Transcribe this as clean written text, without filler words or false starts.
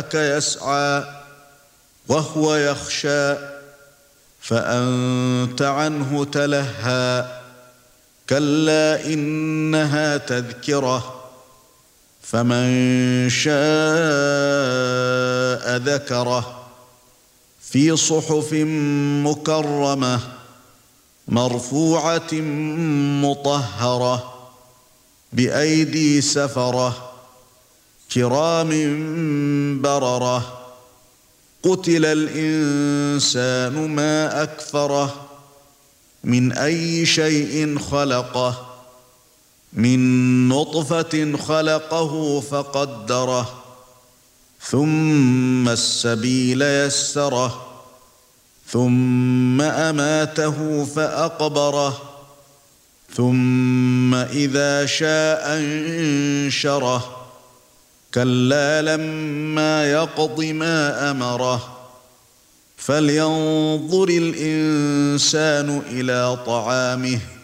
يسعى وهو يخشى فأنت عنه تلهى كلا إنها تذكرة فمن شاء ذكره في صحف مكرمة مرفوعة مطهرة بأيدي سفرة كرام بررة قتل الإنسان ما أكفره من أي شيء خلقه من نطفة خلقه فقدره ثم السبيل يسره ثم أماته فأقبره ثم إذا شاء انشره كلا لما يقض ما أمره فلينظر الإنسان إلى طعامه